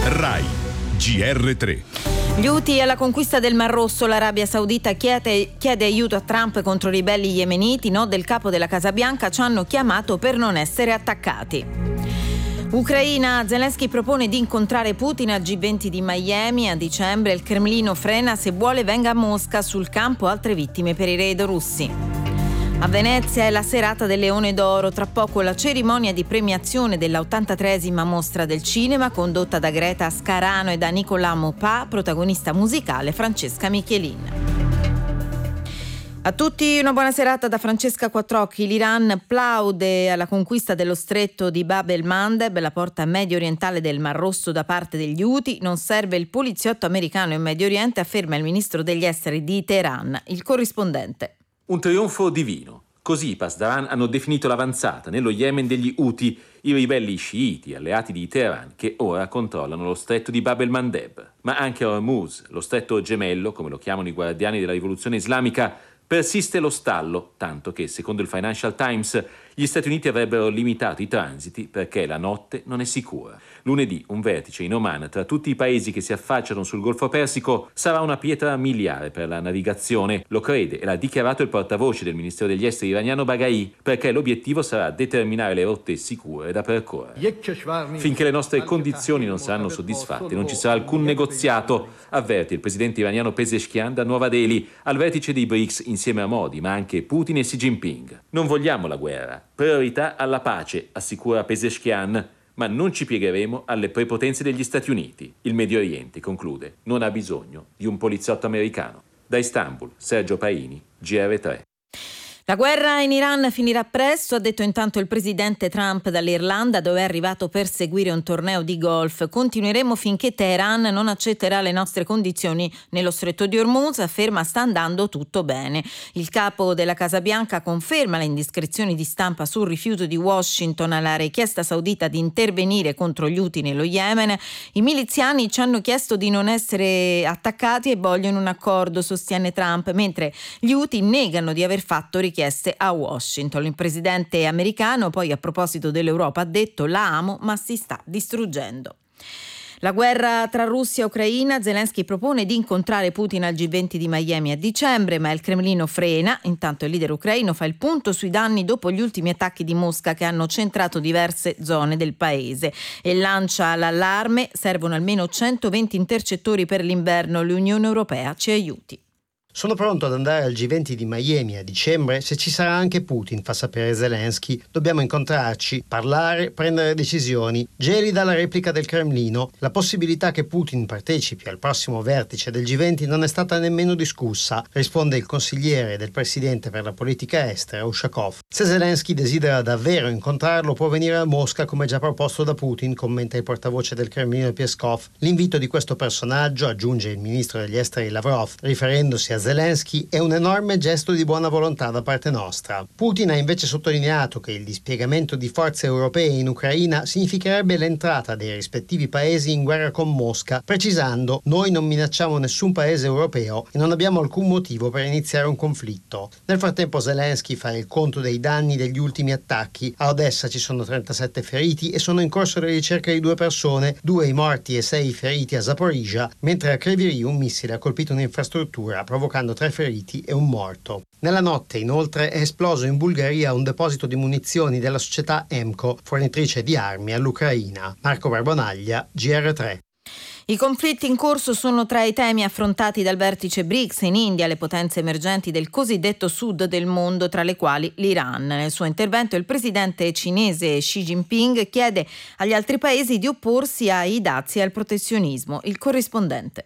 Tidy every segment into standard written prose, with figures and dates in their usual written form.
RAI GR3. Gli Houthi alla conquista del Mar Rosso. L'Arabia Saudita chiede aiuto a Trump contro i ribelli yemeniti. No del capo della Casa Bianca, ci hanno chiamato per non essere attaccati. Ucraina, Zelensky propone di incontrare Putin al G20 di Miami a dicembre. Il Cremlino frena, se vuole venga a Mosca, sul campo altre vittime per i raid russi. A Venezia è la serata del Leone d'Oro, tra poco la cerimonia di premiazione della 83esima mostra del cinema condotta da Greta Scarano e da Nicolas Maupin, protagonista musicale Francesca Michelin. A tutti una buona serata da Francesca Quattrocchi. L'Iran plaude alla conquista dello stretto di Bab el-Mandeb, la porta medio orientale del Mar Rosso da parte degli Houthi. Non serve il poliziotto americano in Medio Oriente, afferma il ministro degli esteri di Teheran, il corrispondente. Un trionfo divino. Così i Pasdaran hanno definito l'avanzata nello Yemen degli Houthi, i ribelli sciiti alleati di Teheran che ora controllano lo stretto di Bab el-Mandeb. Ma anche a Hormuz, lo stretto gemello, come lo chiamano i guardiani della rivoluzione islamica, persiste lo stallo, tanto che, secondo il Financial Times, gli Stati Uniti avrebbero limitato i transiti perché la notte non è sicura. Lunedì un vertice in Oman tra tutti i paesi che si affacciano sul Golfo Persico sarà una pietra miliare per la navigazione, lo crede e l'ha dichiarato il portavoce del Ministero degli Esteri iraniano Baghai, perché l'obiettivo sarà determinare le rotte sicure da percorrere. Finché le nostre condizioni non saranno soddisfatte non ci sarà alcun negoziato, avverte il presidente iraniano Pezeshkian da Nuova Delhi al vertice dei BRICS insieme a Modi, ma anche Putin e Xi Jinping. Non vogliamo la guerra, priorità alla pace, assicura Pezeshkian, ma non ci piegheremo alle prepotenze degli Stati Uniti. Il Medio Oriente, conclude, non ha bisogno di un poliziotto americano. Da Istanbul, Sergio Paini, GR3. La guerra in Iran finirà presto, ha detto intanto il presidente Trump dall'Irlanda, dove è arrivato per seguire un torneo di golf. Continueremo finché Teheran non accetterà le nostre condizioni nello stretto di Hormuz, afferma sta andando tutto bene. Il capo della Casa Bianca conferma le indiscrezioni di stampa sul rifiuto di Washington alla richiesta saudita di intervenire contro gli Houthi nello Yemen. I miliziani ci hanno chiesto di non essere attaccati e vogliono un accordo, sostiene Trump, mentre gli Houthi negano di aver fatto richieste a Washington. Il presidente americano poi, a proposito dell'Europa, ha detto: la amo ma si sta distruggendo. La guerra tra Russia e Ucraina. Zelensky propone di incontrare Putin al G20 di Miami a dicembre, ma il Cremlino frena. Intanto il leader ucraino fa il punto sui danni dopo gli ultimi attacchi di Mosca che hanno centrato diverse zone del paese e lancia l'allarme: servono almeno 120 intercettori per l'inverno, l'Unione Europea ci aiuti. Sono pronto ad andare al G20 di Miami a dicembre se ci sarà anche Putin, fa sapere Zelensky. Dobbiamo incontrarci, parlare, prendere decisioni. Gelida la replica del Cremlino. La possibilità che Putin partecipi al prossimo vertice del G20 non è stata nemmeno discussa, risponde il consigliere del presidente per la politica estera, Ushakov. Se Zelensky desidera davvero incontrarlo può venire a Mosca come già proposto da Putin, commenta il portavoce del Cremlino Peskov. L'invito di questo personaggio, aggiunge il ministro degli esteri Lavrov, riferendosi a Zelensky, è un enorme gesto di buona volontà da parte nostra. Putin ha invece sottolineato che il dispiegamento di forze europee in Ucraina significherebbe l'entrata dei rispettivi paesi in guerra con Mosca, precisando: noi non minacciamo nessun paese europeo e non abbiamo alcun motivo per iniziare un conflitto. Nel frattempo Zelensky fa il conto dei danni degli ultimi attacchi. A Odessa ci sono 37 feriti e sono in corso le ricerche di 2 persone, 2 i morti e 6 i feriti a Zaporizhzhia, mentre a Kryvyi un missile ha colpito un'infrastruttura provocando 3 feriti e un morto. Nella notte, inoltre, è esploso in Bulgaria un deposito di munizioni della società Emco, fornitrice di armi all'Ucraina. Marco Barbonaglia, GR3. I conflitti in corso sono tra i temi affrontati dal vertice BRICS in India, le potenze emergenti del cosiddetto sud del mondo, tra le quali l'Iran. Nel suo intervento il presidente cinese Xi Jinping chiede agli altri paesi di opporsi ai dazi e al protezionismo. Il corrispondente.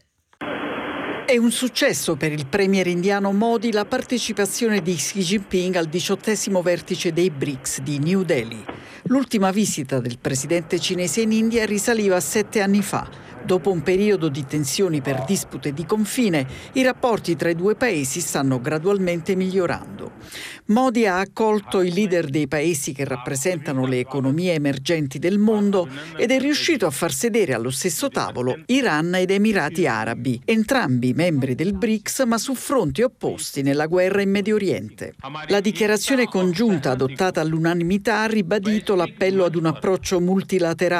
È un successo per il premier indiano Modi la partecipazione di Xi Jinping al 18° vertice dei BRICS di New Delhi. L'ultima visita del presidente cinese in India risaliva 7 anni fa. Dopo un periodo di tensioni per dispute di confine, i rapporti tra i due paesi stanno gradualmente migliorando. Modi ha accolto i leader dei paesi che rappresentano le economie emergenti del mondo ed è riuscito a far sedere allo stesso tavolo Iran ed Emirati Arabi, entrambi membri del BRICS ma su fronti opposti nella guerra in Medio Oriente. La dichiarazione congiunta adottata all'unanimità ha ribadito l'appello ad un approccio multilaterale